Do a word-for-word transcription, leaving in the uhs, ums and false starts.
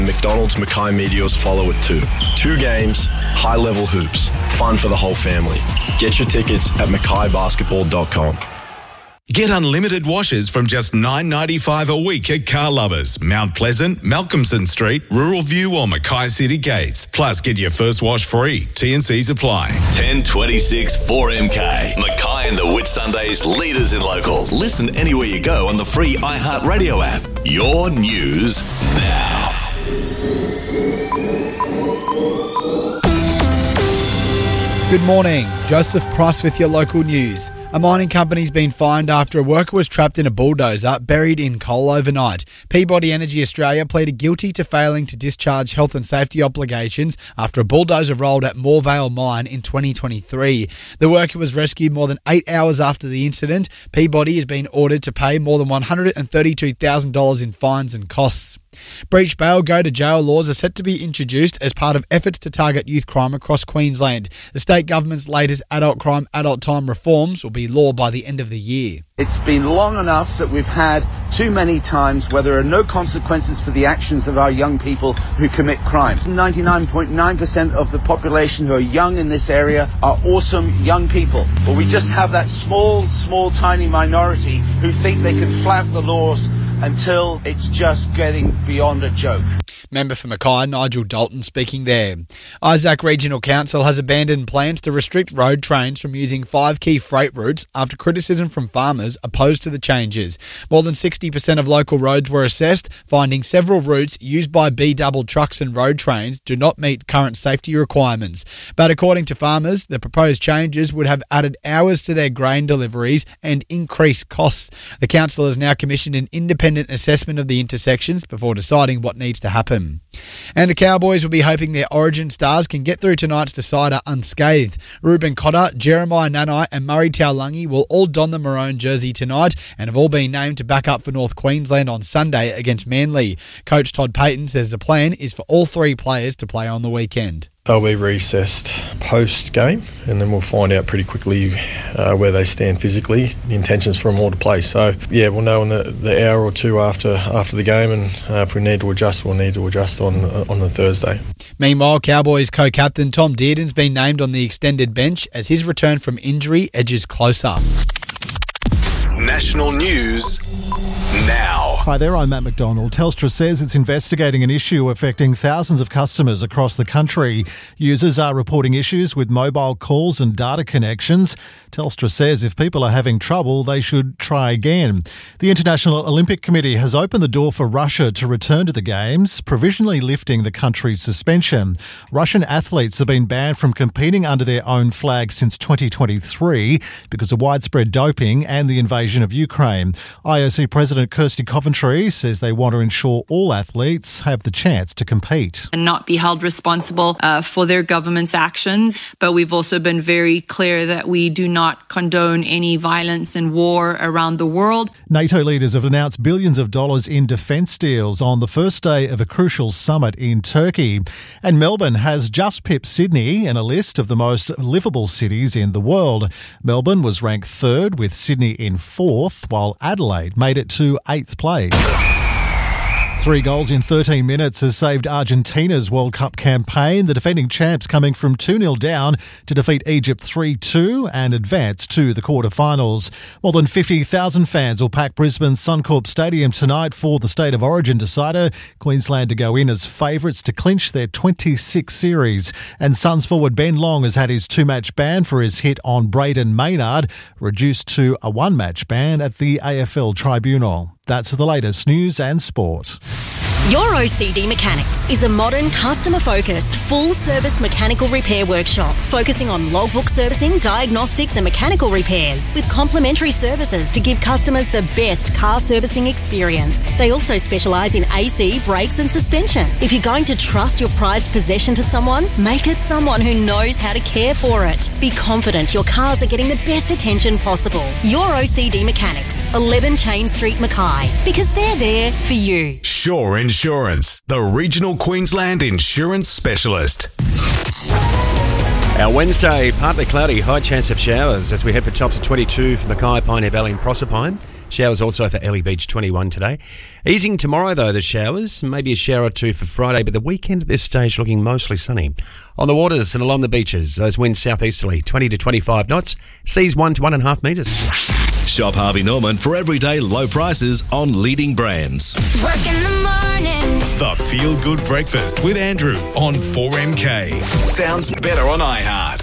McDonald's Mackay Meteors follow it too. Two games, high-level hoops, fun for the whole family. Get your tickets at mackay basketball dot com. Get unlimited washes from just nine dollars ninety-five a week at Car Lovers, Mount Pleasant, Malcolmson Street, Rural View or Mackay City Gates. Plus, get your first wash free. T and C's apply. ten twenty-six four M K. Mackay and the Whitsundays leaders in local. Listen anywhere you go on the free iHeartRadio app. Your news now. Good morning. Joseph Price with your local news. A mining company's been fined after a worker was trapped in a bulldozer buried in coal overnight. Peabody Energy Australia pleaded guilty to failing to discharge health and safety obligations after a bulldozer rolled at Moorvale Mine in twenty twenty-three. The worker was rescued more than eight hours after the incident. Peabody has been ordered to pay more than one hundred thirty-two thousand dollars in fines and costs. Breach bail go to jail laws are set to be introduced as part of efforts to target youth crime across Queensland. The state government's latest adult crime, adult time reforms will be law by the end of the year. It's been long enough that we've had too many times where there are no consequences for the actions of our young people who commit crime. ninety-nine point nine percent of the population who are young in this area are awesome young people. But we just have that small, small, tiny minority who think they can flout the laws until it's just getting beyond a joke. Member for Mackay, Nigel Dalton, speaking there. Isaac Regional Council has abandoned plans to restrict road trains from using five key freight routes after criticism from farmers opposed to the changes. More than sixty percent of local roads were assessed, finding several routes used by B-double trucks and road trains do not meet current safety requirements. But according to farmers, the proposed changes would have added hours to their grain deliveries and increased costs. The council has now commissioned an independent assessment of the intersections before deciding what needs to happen. And the Cowboys will be hoping their Origin stars can get through tonight's decider unscathed. Ruben Cotter, Jeremiah Nanai and Murray Taulagi will all don the maroon jersey tonight and have all been named to back up for North Queensland on Sunday against Manly. Coach Todd Payton says the plan is for all three players to play on the weekend. They'll be recessed post-game and then we'll find out pretty quickly uh, where they stand physically, the intentions for them all to play. So, yeah, we'll know in the, the hour or two after after the game, and uh, if we need to adjust, we'll need to adjust on, on the Thursday. Meanwhile, Cowboys co-captain Tom Dearden's been named on the extended bench as his return from injury edges closer. National news now. Hi there, I'm Matt McDonald. Telstra says it's investigating an issue affecting thousands of customers across the country. Users are reporting issues with mobile calls and data connections. Telstra says if people are having trouble, they should try again. The International Olympic Committee has opened the door for Russia to return to the Games, provisionally lifting the country's suspension. Russian athletes have been banned from competing under their own flag since twenty twenty-three because of widespread doping and the invasion of Ukraine. I O C President Kirsty Coventry says they want to ensure all athletes have the chance to compete. And not be held responsible uh, for their government's actions. But we've also been very clear that we do not condone any violence and war around the world. NATO leaders have announced billions of dollars in defence deals on the first day of a crucial summit in Turkey. And Melbourne has just pipped Sydney in a list of the most livable cities in the world. Melbourne was ranked third with Sydney in fourth, while Adelaide made it to eighth place. Three goals in thirteen minutes has saved Argentina's World Cup campaign. The defending champs coming from two nil down to defeat Egypt three two and advance to the quarterfinals. More than fifty thousand fans will pack Brisbane's Suncorp Stadium tonight for the State of Origin decider. Queensland to go in as favourites to clinch their twenty-sixth series. And Suns forward Ben Long has had his two-match ban for his hit on Braden Maynard, reduced to a one-match ban at the A F L Tribunal. That's the latest news and sport. Your O C D Mechanics is a modern, customer-focused, full-service mechanical repair workshop focusing on logbook servicing, diagnostics and mechanical repairs with complimentary services to give customers the best car servicing experience. They also specialise in A C, brakes and suspension. If you're going to trust your prized possession to someone, make it someone who knows how to care for it. Be confident your cars are getting the best attention possible. Your O C D Mechanics, eleven Chain Street, Mackay, because they're there for you. Sure Insurance, the regional Queensland insurance specialist. Our Wednesday, partly cloudy, high chance of showers as we head for tops of twenty-two for Mackay, Pioneer Valley and Proserpine. Showers also for Ellie Beach, twenty-one today. Easing tomorrow, though, the showers. Maybe a shower or two for Friday, but the weekend at this stage looking mostly sunny. On the waters and along the beaches, those winds southeasterly, twenty to twenty-five knots, seas one to one and a half metres. Shop Harvey Norman for everyday low prices on leading brands. Work in the morning. The Feel Good Breakfast with Andrew on four M K. Sounds better on iHeart.